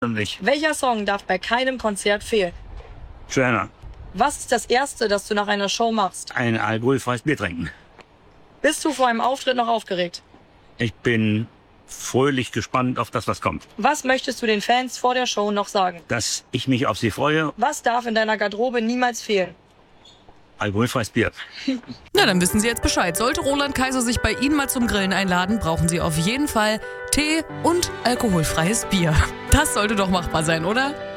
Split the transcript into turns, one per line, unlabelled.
nicht.
Welcher Song darf bei keinem Konzert fehlen?
Joanna,
Was ist das Erste, das du nach einer Show machst?
ein alkoholfreies Bier trinken.
Bist du vor einem Auftritt noch aufgeregt?
Ich bin fröhlich gespannt auf das, was kommt.
Was möchtest du den Fans vor der Show noch sagen?
Dass ich mich auf sie freue.
Was darf in deiner Garderobe niemals fehlen?
Alkoholfreies Bier.
Na, dann wissen Sie jetzt Bescheid. Sollte Roland Kaiser sich bei Ihnen mal zum Grillen einladen, brauchen Sie auf jeden Fall Tee und alkoholfreies Bier. Das sollte doch machbar sein, oder?